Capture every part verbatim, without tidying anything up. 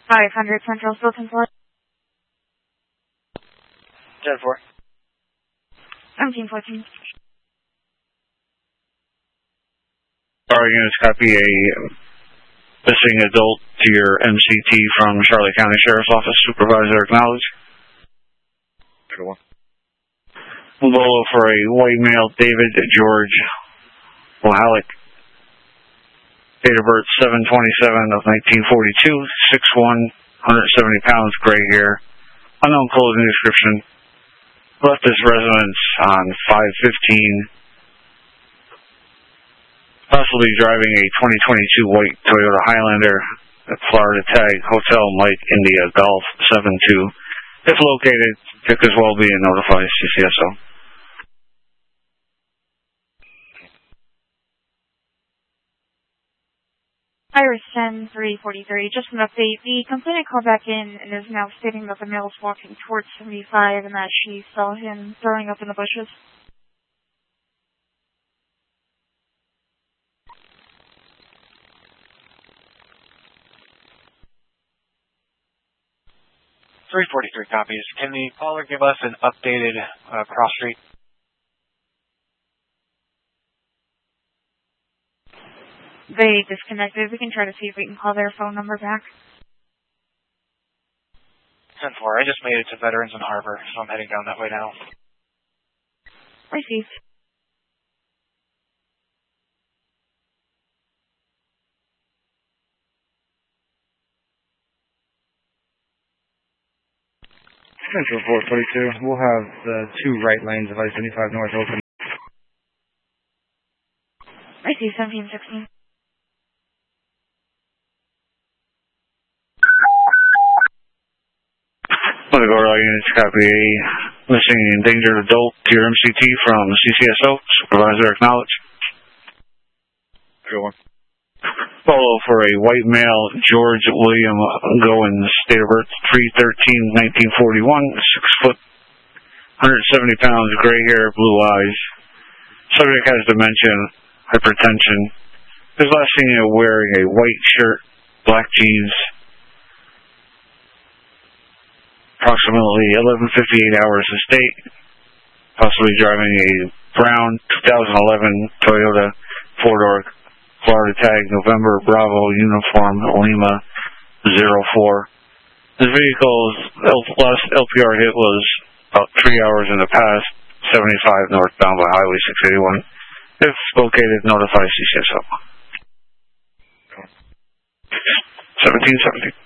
five hundred Central Silton Flood. ten four. seventeen fourteen. Alright, units, copy a missing adult to your M C T from Charlotte County Sheriff's Office. Supervisor acknowledged. Good one. Bolo for a white male, David George Wahalik. Date of birth seven twenty-seven of nineteen forty-two, six one, one hundred seventy pounds, gray hair. Unknown clothing description. Left his residence on five fifteen. Possibly driving a twenty twenty-two white Toyota Highlander at Florida tag Hotel Mike India Golf seven two. If located, check his well-being and notify C C S O. Iris ten three forty-three, just an update. The complainant called back in and is now stating that the male is walking towards seventy-five and that she saw him throwing up in the bushes. three forty-three copies. Can the caller give us an updated uh, cross street? They disconnected. We can try to see if we can call their phone number back. ten four. I just made it to Veterans and Harbor, so I'm heading down that way now. Received. Central four forty-two. We'll have the two right lanes of I seventy-five North open. Received seventeen sixteen. Montego units, copy a missing and endangered adult to your M C T from C C S O. Supervisor acknowledged. Good one. Follow for a white male, George William Goins, date of birth three thirteen nineteen forty-one, six foot, one hundred seventy pounds, gray hair, blue eyes. Subject has dementia, hypertension. Is last seen wearing a white shirt, black jeans. Approximately eleven fifty-eight hours of state. Possibly driving a brown two thousand eleven Toyota four-door Florida tag November Bravo uniform Lima zero four. This vehicle's last L P R hit was about three hours in the past, seventy-five northbound by Highway six eighty-one. If located, notify C C S O. seventeen seventeen.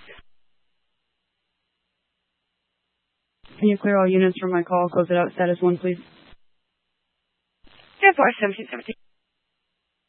Can you clear all units from my call? Close it out. Status one, please. ten four seventeen seventeen.